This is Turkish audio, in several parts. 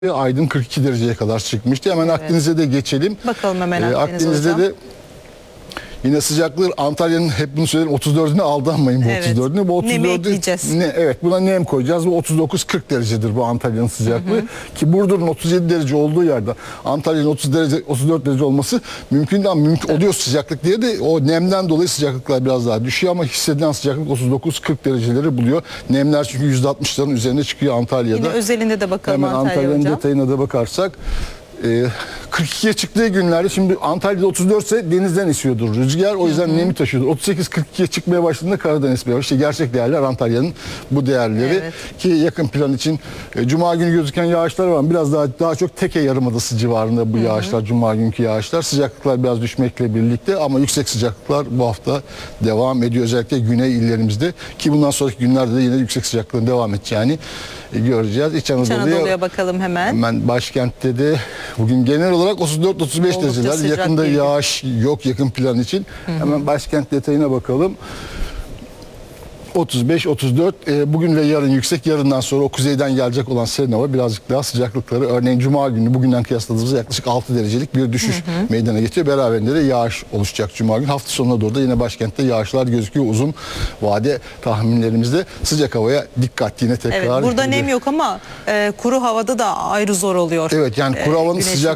Aydın 42 dereceye kadar çıkmıştı. Hemen evet. Akdeniz'e de geçelim. Bakalım hemen Akdeniz'de hocam. De yine sıcaklığı Antalya'nın hep bunu söylerim 34'üne aldanmayın bu evet. 34'üne. Bu 34'ü evet buna nem koyacağız. Bu 39-40 derecedir bu Antalya'nın sıcaklığı. Hı hı. Ki Burdur'un 37 derece olduğu yerde Antalya'nın 34 derece olması mümkün değil. Mümkün oluyor sıcaklık diye de o nemden dolayı sıcaklıklar biraz daha düşüyor ama hissedilen sıcaklık 39-40 dereceleri buluyor. Nemler çünkü %60'ların üzerine çıkıyor Antalya'da. Yine özelinde de bakalım hemen Antalya'nın detayına da bakarsak 42'ye çıktığı günlerde şimdi Antalya'da 34 ise denizden esiyordur rüzgar. O yüzden nemi taşıyordur. 38-42'ye çıkmaya başladığında karadan esmeye başlıyor. İşte gerçek değerler Antalya'nın bu değerleri. Evet. Ki yakın plan için Cuma günü gözüken yağışlar var. Biraz daha çok Teke Yarımadası civarında bu yağışlar. Cuma günkü yağışlar. Sıcaklıklar biraz düşmekle birlikte ama yüksek sıcaklıklar bu hafta devam ediyor. Özellikle güney illerimizde. Ki bundan sonraki günlerde de yine yüksek sıcaklığın devam edeceğini göreceğiz. İç Anadolu'ya bakalım hemen. Hemen başkentte de bugün genel olarak 34-35 dereceler. Yakında yağış yok yakın plan için. Hı hı. Hemen başkent detayına bakalım. 35-34 bugün ve yarın yüksek, yarından sonra o kuzeyden gelecek olan serin hava birazcık daha sıcaklıkları örneğin Cuma günü bugünden kıyasladığımızda yaklaşık 6 derecelik bir düşüş meydana getiriyor. Beraberinde de yağış oluşacak Cuma günü. Hafta sonuna doğru da yine başkentte yağışlar gözüküyor. Uzun vade tahminlerimizde sıcak havaya dikkat yine tekrar. Evet, burada nem yok ama kuru havada da ayrı zor oluyor. Evet yani kuru havanın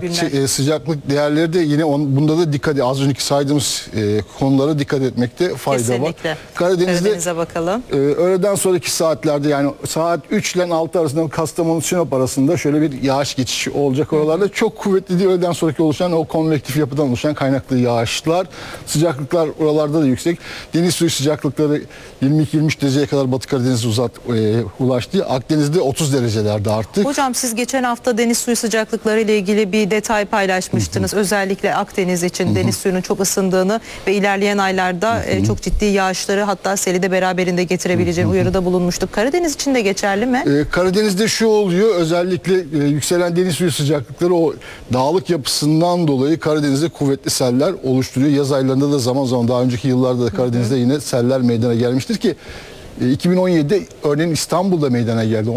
sıcaklık değerleri de yine bunda da dikkat az önceki saydığımız konulara dikkat etmekte fayda kesinlikle var. Karadeniz'e bakalım. Öğleden sonraki saatlerde yani saat 3 ile 6 arasında Kastamonu Sinop arasında şöyle bir yağış geçişi olacak oralarda. Çok kuvvetli değil öğleden sonraki oluşan o konvektif yapıdan oluşan kaynaklı yağışlar. Sıcaklıklar oralarda da yüksek. Deniz suyu sıcaklıkları 22-23 dereceye kadar Batı Karadeniz'e ulaştı. Akdeniz'de 30 derecelerde arttı. Hocam siz geçen hafta deniz suyu sıcaklıkları ile ilgili bir detay paylaşmıştınız. Özellikle Akdeniz için deniz suyunun çok ısındığını ve ilerleyen aylarda çok ciddi yağışları hatta seli de beraberinde getirebileceğini uyarıda bulunmuştuk. Karadeniz için de geçerli mi? Karadeniz'de şu oluyor. Özellikle yükselen deniz suyu sıcaklıkları o dağlık yapısından dolayı Karadeniz'de kuvvetli seller oluşturuyor. Yaz aylarında da zaman zaman daha önceki yıllarda da Karadeniz'de yine seller meydana gelmiştir ki 2017'de örneğin İstanbul'da meydana geldi.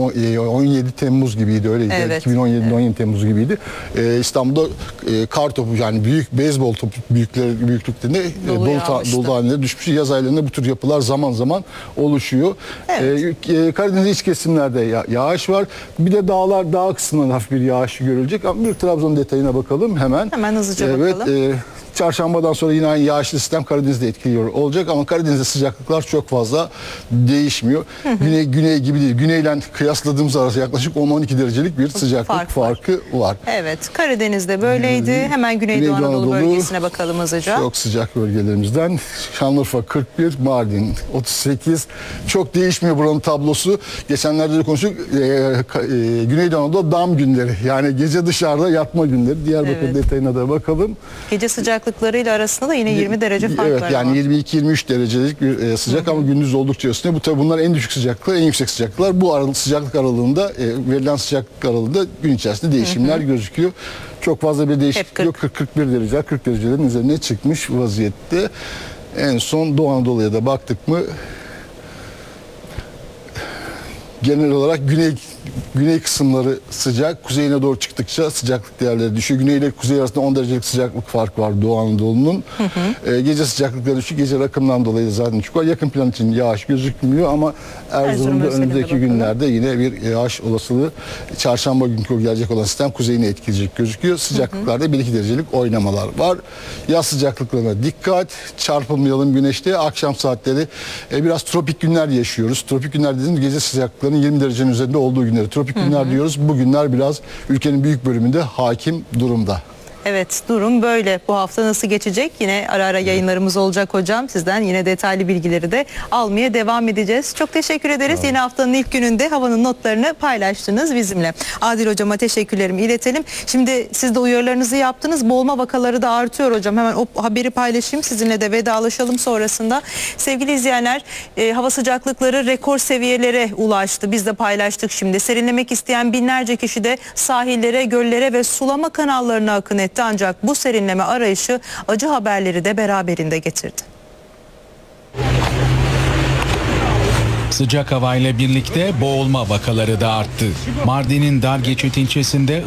17 Temmuz gibiydi öyleydi. Evet. 2017'de 17 Temmuz gibiydi. İstanbul'da kar topu yani büyük beyzbol topu büyüklüklerinde dolu haline düşmüş. Yaz aylarında bu tür yapılar zaman zaman oluşuyor. Evet. Karadeniz iç kesimlerde yağış var. Bir de dağ kısmından hafif bir yağış görülecek. Ama bir Trabzon detayına bakalım hemen. Hemen hızlıca bakalım. Çarşambadan sonra yine aynı yağışlı sistem Karadeniz'de etkiliyor olacak ama Karadeniz'de sıcaklıklar çok fazla değişmiyor. Güney gibi değil. Güneyle kıyasladığımız arasında yaklaşık 10-12 derecelik bir sıcaklık farkı var. Evet, Karadeniz'de böyleydi. Hemen Güneydoğu Anadolu bölgesine bakalım hızlıca. Çok sıcak bölgelerimizden. Şanlıurfa 41, Mardin 38. Çok değişmiyor buranın tablosu. Geçenlerde de konuştuk. Güneydoğu Anadolu dam günleri. Yani gece dışarıda yatma günleri. Diyarbakır detayına da bakalım. Gece sıcaklıklarıyla arasında da yine 20 derece fark var. Evet yani 22-23 derecelik bir sıcak ama gündüz oldukça üstüne. Bu tabii bunlar en düşük sıcaklıklar, en yüksek sıcaklıklar. Bu sıcaklık aralığında verilen sıcaklık aralığında gün içerisinde değişimler gözüküyor. Çok fazla bir değişiklik yok. 40-41 derece, 40 derecelerin üzerine çıkmış vaziyette. En son Doğu Anadolu'ya da baktık mı genel olarak güney kısımları sıcak. Kuzeyine doğru çıktıkça sıcaklık değerleri düşüyor. Güney ile kuzey arasında 10 derecelik sıcaklık farkı var Doğu Anadolu'nun. Gece sıcaklıkları düşük. Gece rakımdan dolayı da zaten düşük var. Yakın plan için yağış gözükmüyor ama Erzurum'da önümüzdeki günlerde yine bir yağış olasılığı. Çarşamba günkü gelecek olan sistem kuzeyini etkileyecek gözüküyor. Sıcaklıklarda 1-2 derecelik oynamalar var. Yaz sıcaklıklarına dikkat. Çarpılmayalım güneşte. Akşam saatleri biraz tropik günler yaşıyoruz. Tropik günler dediğimiz gece sıcaklıklarının 20 derecenin üzerinde olduğu günleri tropik günler diyoruz. Bu günler biraz ülkenin büyük bölümünde hakim durumda. Evet, durum böyle. Bu hafta nasıl geçecek? Yine ara ara yayınlarımız olacak hocam. Sizden yine detaylı bilgileri de almaya devam edeceğiz. Çok teşekkür ederiz. Yeni haftanın ilk gününde havanın notlarını paylaştınız bizimle. Adil hocama teşekkürlerimi iletelim. Şimdi siz de uyarılarınızı yaptınız. Boğulma vakaları da artıyor hocam. Hemen o haberi paylaşayım. Sizinle de vedalaşalım sonrasında. Sevgili izleyenler, hava sıcaklıkları rekor seviyelere ulaştı. Biz de paylaştık şimdi. Serinlemek isteyen binlerce kişi de sahillere, göllere ve sulama kanallarına akın etti. Ancak bu serinleme arayışı acı haberleri de beraberinde getirdi. Sıcak havayla birlikte boğulma vakaları da arttı. Mardin'in Dargeçit ilçesinde